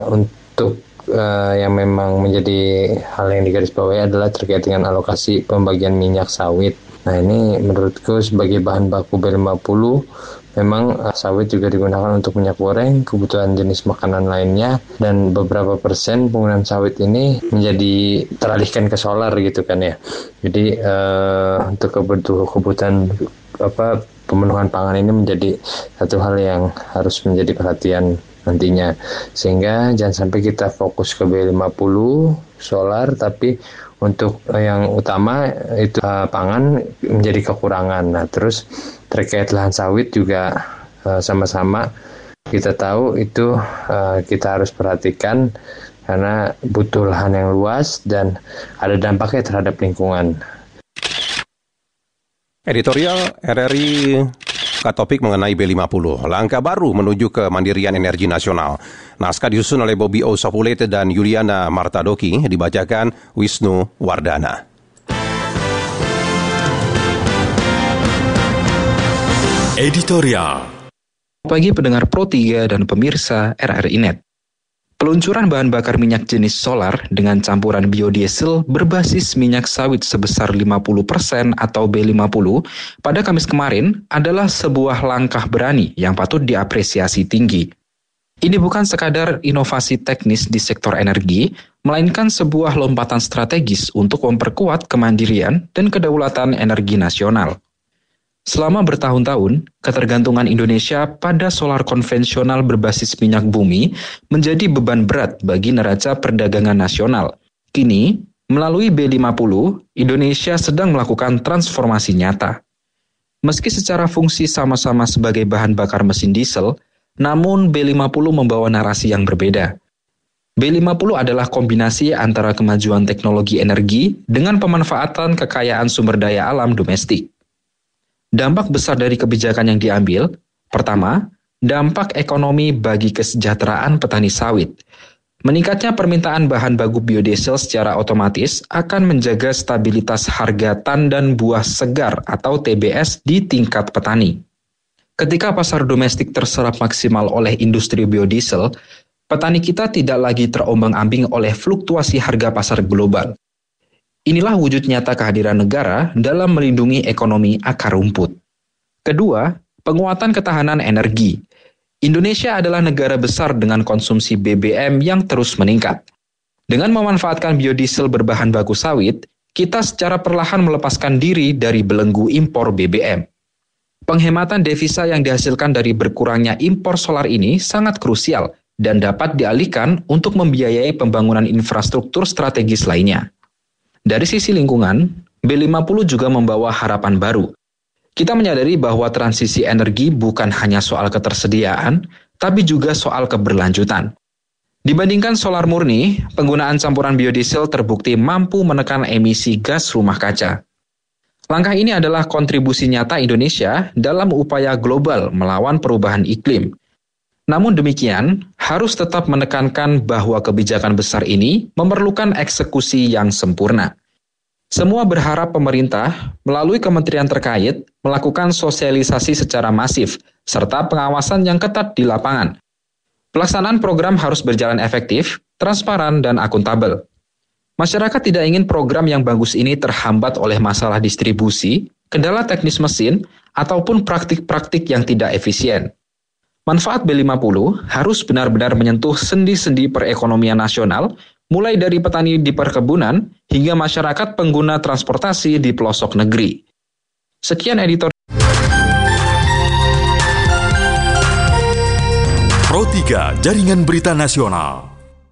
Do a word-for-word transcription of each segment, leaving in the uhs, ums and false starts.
Untuk uh, yang memang menjadi hal yang digarisbawahi adalah terkait dengan alokasi pembagian minyak sawit. Nah, ini menurutku sebagai bahan baku B lima puluh memang uh, sawit juga digunakan untuk minyak goreng, kebutuhan jenis makanan lainnya, dan beberapa persen penggunaan sawit ini menjadi teralihkan ke solar gitu kan ya. Jadi uh, untuk kebutuhan kebutuhan apa pemenuhan pangan ini menjadi satu hal yang harus menjadi perhatian nantinya, sehingga jangan sampai kita fokus ke B lima puluh solar tapi untuk yang utama itu uh, pangan menjadi kekurangan. Nah, terus terkait lahan sawit juga uh, sama-sama kita tahu itu uh, kita harus perhatikan karena butuh lahan yang luas dan ada dampaknya terhadap lingkungan. Editorial R R I Topik mengenai B lima puluh, langkah baru menuju kemandirian energi nasional. Naskah disusun oleh Bobby O. Sapulete dan Yuliana Martadoki, dibacakan Wisnu Wardana. Editorial. Pagi pendengar Pro tiga dan pemirsa R R I Net. Peluncuran bahan bakar minyak jenis solar dengan campuran biodiesel berbasis minyak sawit sebesar lima puluh persen atau B lima puluh pada Kamis kemarin adalah sebuah langkah berani yang patut diapresiasi tinggi. Ini bukan sekadar inovasi teknis di sektor energi, melainkan sebuah lompatan strategis untuk memperkuat kemandirian dan kedaulatan energi nasional. Selama bertahun-tahun, ketergantungan Indonesia pada solar konvensional berbasis minyak bumi menjadi beban berat bagi neraca perdagangan nasional. Kini, melalui B lima puluh, Indonesia sedang melakukan transformasi nyata. Meski secara fungsi sama-sama sebagai bahan bakar mesin diesel, namun B lima puluh membawa narasi yang berbeda. B lima puluh adalah kombinasi antara kemajuan teknologi energi dengan pemanfaatan kekayaan sumber daya alam domestik. Dampak besar dari kebijakan yang diambil, pertama, dampak ekonomi bagi kesejahteraan petani sawit. Meningkatnya permintaan bahan baku biodiesel secara otomatis akan menjaga stabilitas harga tandan buah segar atau T B S di tingkat petani. Ketika pasar domestik terserap maksimal oleh industri biodiesel, petani kita tidak lagi terombang-ambing oleh fluktuasi harga pasar global. Inilah wujud nyata kehadiran negara dalam melindungi ekonomi akar rumput. Kedua, penguatan ketahanan energi. Indonesia adalah negara besar dengan konsumsi B B M yang terus meningkat. Dengan memanfaatkan biodiesel berbahan baku sawit, kita secara perlahan melepaskan diri dari belenggu impor B B M. Penghematan devisa yang dihasilkan dari berkurangnya impor solar ini sangat krusial dan dapat dialihkan untuk membiayai pembangunan infrastruktur strategis lainnya. Dari sisi lingkungan, B lima puluh juga membawa harapan baru. Kita menyadari bahwa transisi energi bukan hanya soal ketersediaan, tapi juga soal keberlanjutan. Dibandingkan solar murni, penggunaan campuran biodiesel terbukti mampu menekan emisi gas rumah kaca. Langkah ini adalah kontribusi nyata Indonesia dalam upaya global melawan perubahan iklim. Namun demikian, harus tetap menekankan bahwa kebijakan besar ini memerlukan eksekusi yang sempurna. Semua berharap pemerintah melalui kementerian terkait melakukan sosialisasi secara masif serta pengawasan yang ketat di lapangan. Pelaksanaan program harus berjalan efektif, transparan, dan akuntabel. Masyarakat tidak ingin program yang bagus ini terhambat oleh masalah distribusi, kendala teknis mesin, ataupun praktik-praktik yang tidak efisien. Manfaat B lima puluh harus benar-benar menyentuh sendi-sendi perekonomian nasional, mulai dari petani di perkebunan hingga masyarakat pengguna transportasi di pelosok negeri. Sekian editor. Pro tiga, Jaringan Berita Nasional.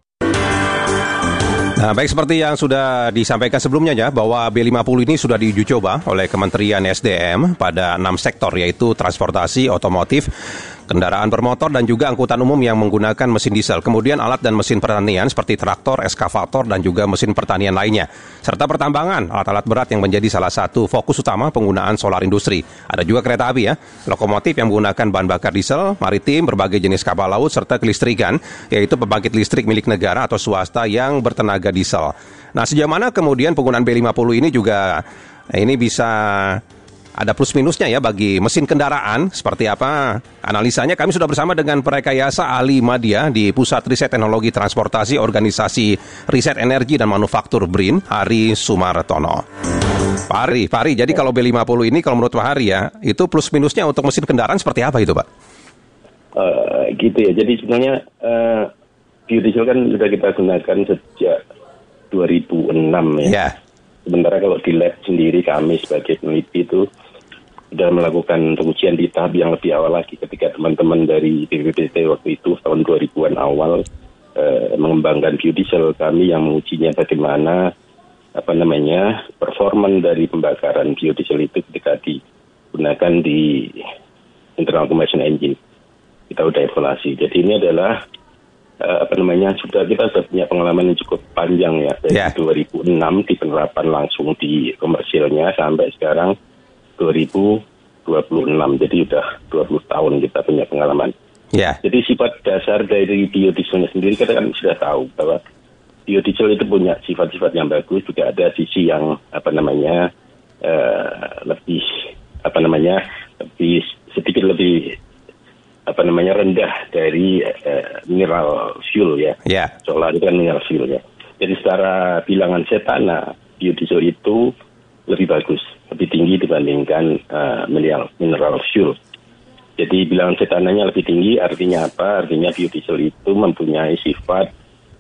Nah, baik seperti yang sudah disampaikan sebelumnya ya, bahwa B lima puluh ini sudah diuji coba oleh Kementerian S D M pada enam sektor, yaitu transportasi, otomotif, kendaraan bermotor, dan juga angkutan umum yang menggunakan mesin diesel. Kemudian alat dan mesin pertanian seperti traktor, eskavator, dan juga mesin pertanian lainnya. Serta pertambangan, alat-alat berat yang menjadi salah satu fokus utama penggunaan solar industri. Ada juga kereta api ya, lokomotif yang menggunakan bahan bakar diesel, maritim, berbagai jenis kapal laut, serta kelistrikan, yaitu pembangkit listrik milik negara atau swasta yang bertenaga diesel. Nah, sejauh mana kemudian penggunaan B lima puluh ini juga ini bisa ada plus minusnya ya bagi mesin kendaraan. Seperti apa analisanya? Kami sudah bersama dengan Praekayasa Ahli Madya di Pusat Riset Teknologi Transportasi Organisasi Riset Energi dan Manufaktur B R I N, Hari Sumartono. Pak Hari, Pak Hari, jadi kalau B lima puluh ini kalau menurut Pak Hari ya, itu plus minusnya untuk mesin kendaraan seperti apa itu Pak? Uh, gitu ya, jadi sebenarnya uh, biodiesel kan sudah kita gunakan sejak dua ribu enam ya. Yeah. Sementara kalau di lab sendiri kami sebagai peneliti itu sudah melakukan pengujian di tahap yang lebih awal lagi ketika teman-teman dari B P P T waktu itu tahun dua ribuan awal uh, mengembangkan biodiesel. Kami yang mengujinya bagaimana apa namanya performan dari pembakaran biodiesel itu ketika digunakan di internal combustion engine. Kita udah evaluasi. Jadi ini adalah uh, apa namanya sudah kita sudah punya pengalaman yang cukup panjang ya dari yeah. dua ribu enam di penerapan langsung di komersilnya sampai sekarang dua ribu dua puluh enam. Jadi udah dua puluh tahun kita punya pengalaman. Yeah. Jadi sifat dasar dari biodieselnya sendiri kita kan sudah tahu bahwa biodiesel itu punya sifat-sifat yang bagus, juga ada sisi yang apa namanya uh, lebih apa namanya lebih sedikit lebih apa namanya rendah dari uh, mineral fuel ya. Yeah. Solar itu kan mineral fuel ya. Jadi secara bilangan setana biodiesel itu lebih bagus, lebih tinggi dibandingkan uh, mineral mineral fuel. Jadi bilangan setananya lebih tinggi, artinya apa? Artinya biodiesel itu mempunyai sifat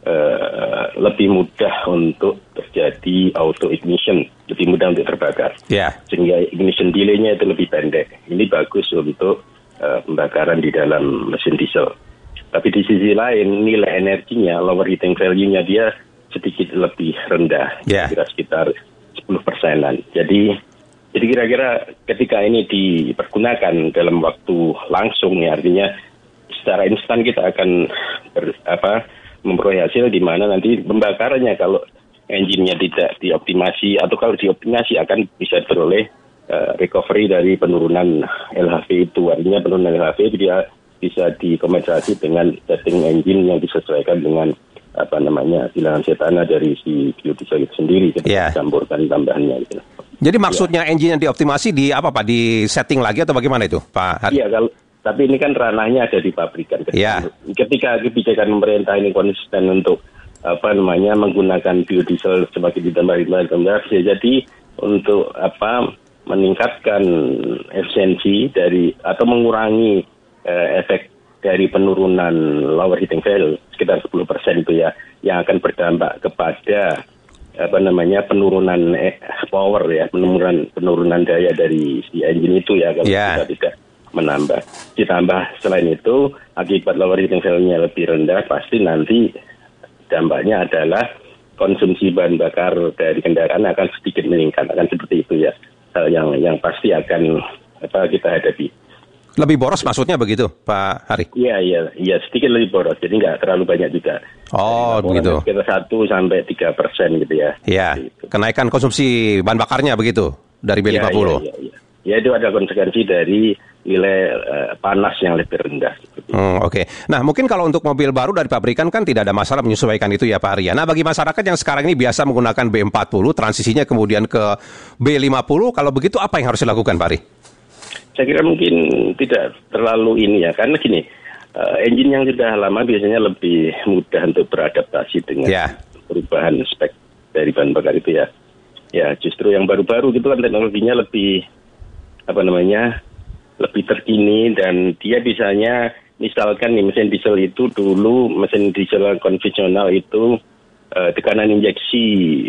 uh, lebih mudah untuk terjadi auto ignition, lebih mudah untuk terbakar. Yeah. Sehingga ignition delay-nya itu lebih pendek. Ini bagus untuk uh, pembakaran di dalam mesin diesel. Tapi di sisi lain nilai energinya, lower heating value-nya dia sedikit lebih rendah, yeah. kira sekitar sepuluh persenan. Jadi jadi kira-kira ketika ini dipergunakan dalam waktu langsung ya, artinya secara instan kita akan ber, apa memperoleh hasil di mana nanti pembakarannya kalau engine-nya tidak dioptimasi atau kalau dioptimasi akan bisa beroleh uh, recovery dari penurunan L H V itu. Artinya penurunan L H V dia bisa dikompensasi dengan setting engine yang disesuaikan dengan apa namanya bilangan setana dari si biodiesel itu sendiri ketika yeah. dicampurkan tambahannya gitu. Jadi maksudnya yeah. engine yang dioptimasi di apa Pak? Di setting lagi atau bagaimana itu Pak Hari? Iya, kalau tapi ini kan ranahnya ada di pabrikan. Ketika, yeah. ketika kebijakan pemerintah ini konsisten untuk apa namanya menggunakan biodiesel sebagai ditambah-tambah ya, jadi untuk apa meningkatkan efisiensi dari atau mengurangi eh, efek dari penurunan lower heating value sekitar sepuluh persen itu ya, yang akan berdampak kepada apa namanya penurunan eh, power ya, penurunan penurunan daya dari si engine itu ya kalau yeah. kita tidak menambah. Ditambah selain itu akibat lower heating value-nya lebih rendah, pasti nanti dampaknya adalah konsumsi bahan bakar dari kendaraan akan sedikit meningkat, akan seperti itu ya, hal yang yang pasti akan apa kita hadapi. Lebih boros maksudnya begitu, Pak Hari? Iya, iya, iya sedikit lebih boros, jadi nggak terlalu banyak juga. Oh, begitu. Sekitar satu sampai tiga persen gitu ya. Iya, gitu. Kenaikan konsumsi bahan bakarnya begitu dari B lima puluh. Iya, iya, iya. Ya itu ada konsekuensi dari nilai uh, panas yang lebih rendah. Hmm, Oke, okay. Nah mungkin kalau untuk mobil baru dari pabrikan kan tidak ada masalah menyesuaikan itu ya Pak Hari. Nah bagi masyarakat yang sekarang ini biasa menggunakan B empat puluh, transisinya kemudian ke B lima puluh, kalau begitu apa yang harus dilakukan Pak Hari? Saya kira mungkin tidak terlalu ini ya, karena gini, uh, engine yang sudah lama biasanya lebih mudah untuk beradaptasi dengan yeah. perubahan spek dari bahan bakar itu ya. Ya justru yang baru-baru gitu kan teknologinya lebih apa namanya lebih terkini, dan dia bisanya misalkan nih mesin diesel itu dulu mesin diesel konvensional itu uh, tekanan injeksi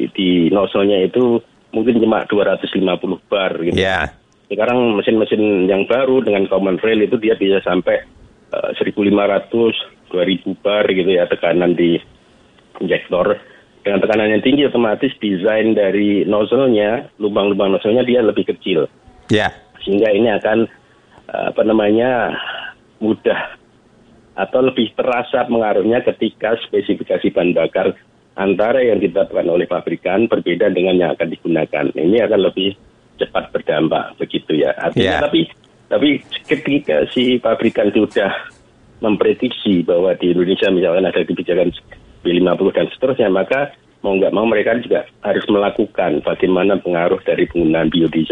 di nozzle-nya itu mungkin cuma dua ratus lima puluh bar gitu. Yeah. Sekarang mesin-mesin yang baru dengan common rail itu dia bisa sampai uh, seribu lima ratus, dua ribu bar gitu ya tekanan di injektor. Dengan tekanan yang tinggi otomatis desain dari nozzle-nya, lubang-lubang nozzle-nya dia lebih kecil. Ya. Yeah. Sehingga ini akan uh, apa namanya mudah atau lebih terasa pengaruhnya ketika spesifikasi bahan bakar antara yang ditetapkan oleh pabrikan berbeda dengan yang akan digunakan. Ini akan lebih cepat berdampak begitu ya. Artinya yeah. tapi tapi ketika si pabrikan sudah memprediksi bahwa di Indonesia misalkan ada kebijakan B lima puluh dan seterusnya, maka mau nggak mau mereka juga harus melakukan bagaimana pengaruh dari penggunaan biodiesel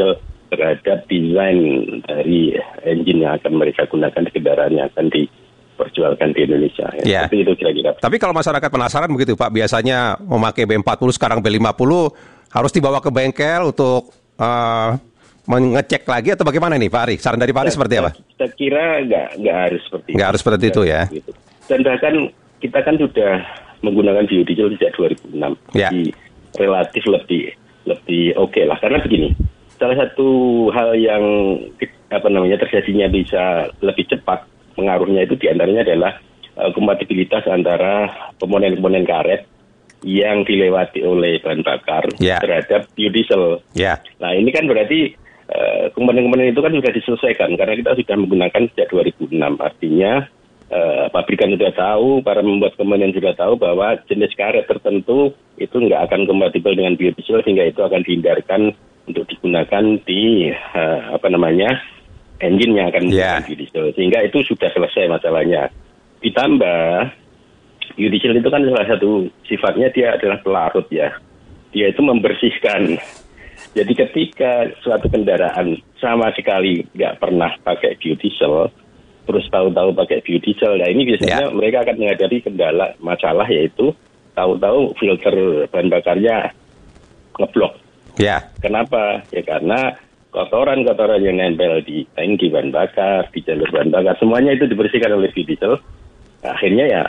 terhadap desain dari engine yang akan mereka gunakan di kendaraan yang akan diperjualkan di Indonesia. Ya. Tapi itu kira-kira. Tapi kalau masyarakat penasaran begitu Pak, biasanya memakai B empat puluh sekarang B lima puluh harus dibawa ke bengkel untuk uh, mengecek lagi atau bagaimana nih Pak Ari? Saran dari Pak Ari seperti apa? Saya kira nggak nggak harus seperti nggak harus seperti itu ya. Gitu. Dan bahkan kita kan sudah menggunakan biodiesel sejak dua ribu enam, ya. Jadi relatif lebih lebih oke okay lah. Karena begini, salah satu hal yang apa namanya terjadinya bisa lebih cepat pengaruhnya itu diantaranya adalah uh, kompatibilitas antara komponen-komponen karet yang dilewati oleh bahan bakar yeah. terhadap biodiesel. Yeah. Nah ini kan berarti uh, komponen-komponen itu kan sudah diselesaikan karena kita sudah menggunakan sejak dua ribu enam. Artinya uh, pabrikan sudah tahu, para membuat komponen sudah tahu bahwa jenis karet tertentu itu nggak akan kompatibel dengan biodiesel sehingga itu akan dihindarkan untuk digunakan di uh, apa namanya engine yang akan menggunakan yeah. biodiesel, sehingga itu sudah selesai masalahnya. Ditambah biodiesel itu kan salah satu sifatnya dia adalah pelarut ya, dia itu membersihkan. Jadi ketika suatu kendaraan sama sekali nggak pernah pakai biodiesel, terus tahu-tahu pakai biodiesel, nah ini biasanya yeah. mereka akan menghadapi kendala masalah yaitu tahu-tahu filter bahan bakarnya ngeblok. Ya. Kenapa? Ya karena kotoran-kotoran yang nempel di tangki bahan bakar, di jalur bahan bakar, semuanya itu dibersihkan oleh biodiesel. Akhirnya ya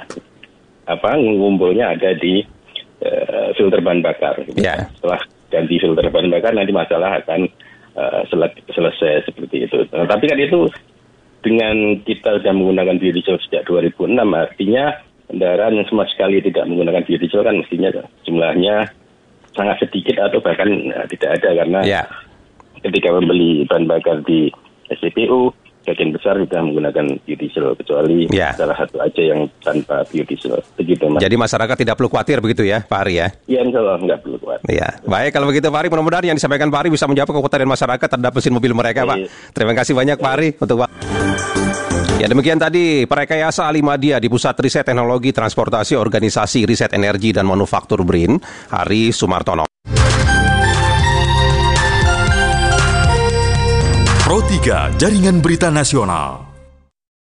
apa ngumpulnya ada di uh, filter bahan bakar. Ya. Setelah ganti filter bahan bakar nanti masalah akan uh, sel- selesai seperti itu. Nah, tapi kan itu dengan kita sudah menggunakan biodiesel sejak dua ribu enam, artinya kendaraan yang sama sekali tidak menggunakan biodiesel kan mestinya jumlahnya sangat sedikit atau bahkan uh, tidak ada karena yeah. ketika membeli bahan bakar di S P P U sebagian besar sudah menggunakan biodiesel kecuali yeah. salah satu aja yang tanpa biodiesel. Begitu, Mas. Jadi masyarakat tidak perlu khawatir begitu ya Pak Ari ya? Iya, insya Allah nggak perlu khawatir. Iya. Baik kalau begitu Pak Ari, mudah-mudahan yang disampaikan Pak Ari bisa menjawab kekhawatiran masyarakat terhadap mesin mobil mereka Pak. Terima kasih banyak Pak Ari untuk Pak. Ya demikian tadi Perekayasa Alimadya di Pusat Riset Teknologi Transportasi Organisasi Riset Energi dan Manufaktur BRIN, Ari Sumartono. Pro tiga Jaringan Berita Nasional.